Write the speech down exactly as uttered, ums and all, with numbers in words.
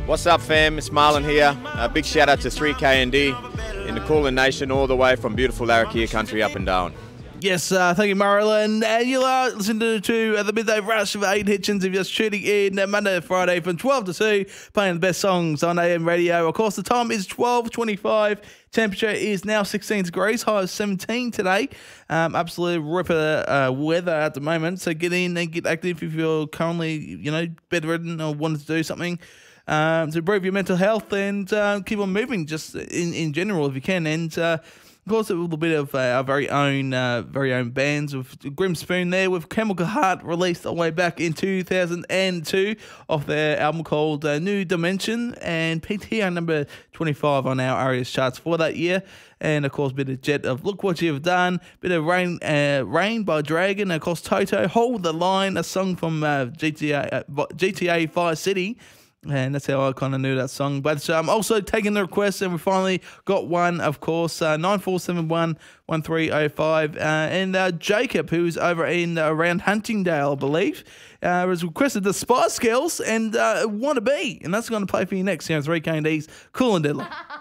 What's up, fam? It's Marlon here. A big shout out to three K N D in the Kulin Nation, all the way from beautiful Larrakia country up and down. Yes, uh, thank you, Marilyn. And you'll uh, listen to, to uh, the Midday Rush with Aiden Hitchens if you're just tuning in uh, Monday to Friday from twelve to two, playing the best songs on A M radio. Of course, the time is twelve twenty-five. Temperature is now sixteen degrees, high of seventeen today. Um, absolute ripper uh, weather at the moment. So get in and get active if you're currently, you know, bedridden or wanting to do something um, to improve your mental health and uh, keep on moving just in, in general if you can. And uh, of course, a little bit of uh, our very own, uh, very own bands with Grim Spoon there with Chemical Heart, released all the way back in two thousand two off their album called uh, New Dimension, and peaked here number twenty-five on our Arias charts for that year. And of course, a bit of Jet of Look What You've Done, bit of Rain, uh, Rain by Dragon, and of course Toto, Hold the Line, a song from uh, G T A, uh, G T A Vice City. And that's how I kind of knew that song. But I'm um, also taking the request, and we finally got one, of course, uh, nine four seven one, one three zero five. Uh, and uh, Jacob, who's over in uh, around Huntingdale, I believe, uh, has requested the Spice Girls and uh, Wanna Be. And that's going to play for you next here on three K and D's Cool and Deadly.